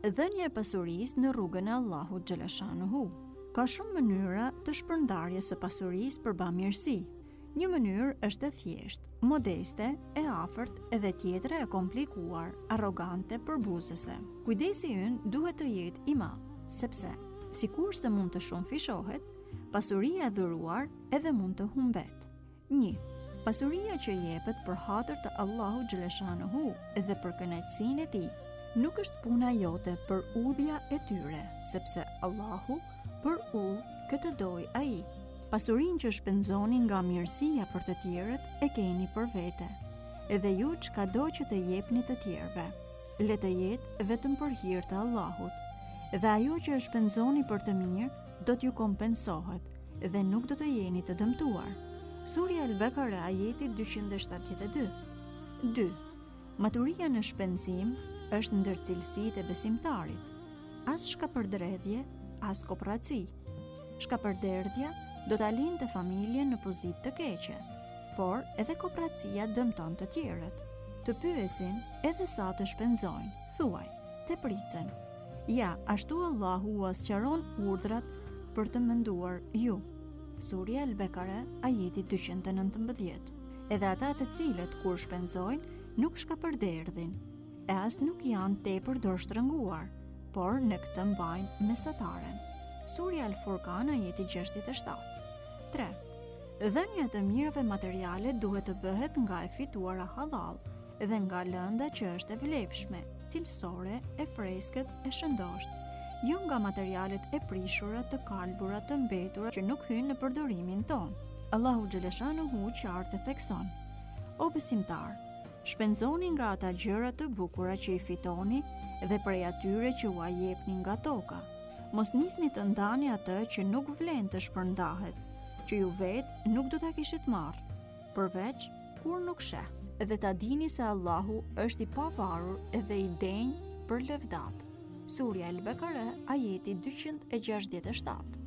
Dhënia e pasurisë në rrugën e Allahut xhaleshanuhu. Ka shumë mënyra të shpërndarjes së pasurisë për bamirësi. Një mënyrë është e thjeshtë, modeste, e afërt edhe tjetra e komplikuar, arrogante, përbuzëse. Kujdesi ynë duhet të jetë i madh, sepse sikurse mund të shumë fishohet, pasuria e dhuruar edhe mund të humbet. 1. Pasuria që jepet për hatër të Allahut xhaleshanuhu dhe për kënaqësinë e tij. Nuk është puna jote për udhja e tyre, sepse Allahu për udhë këtë doj ai. Pasurinë që shpenzoni nga mirësia për të tjerët e keni për vete, edhe ju çkado që të jepni të tjerëve, le të jetë vetëm për hir të Allahut, dhe ajo që e shpenzoni për të mirë do t'ju kompensohet dhe nuk do të jeni të dëmtuar. Surja Al-Bekare ajeti 272. 2. Maturia në shpenzim është ndër cilësitë e besimtarit. As shkapërderdhje, as kooperaci. Shkapërderdhja do ta lindë familjen në pozitë të keqe, por edhe kooperacia dëmton të tjerët. Të pyesin edhe sa të shpenzojnë, thuaj, te pricen. Ja, ashtu Allahu u asqaron urdhrat për të menduar ju. Surja Al-Bekare, ajeti 219. Edhe ata të cilët kur shpenzojnë nuk shkapërderdhin, e as nuk janë tepër dorështrënguar, por në këtë mbajnë mesataren. Surja Al-Furqan, ajeti 67. 3. Dhënia të mirave materiale duhet të bëhet nga e fituara halal dhe nga lënda që është e vlefshme, cilësore, e freskët, e shëndosht, jo nga materialet e prishura, të kalbura, të mbetura që nuk hynë në përdorimin ton. Allahu xhaleshanuhu qartë thekson: O besimtar, shpenzoni nga ata gjëra të bukura që i fitoni dhe prej atyre që u jepni nga toka. Mos nisni të ndani atë që nuk vlen të shpërndahet, që ju vetë nuk do ta kishit marrë, përveç kur nuk sheh. Dhe ta dini se Allahu është i pavarur edhe i denj për lëvdat. Surja Al-Bekare, ajeti 267.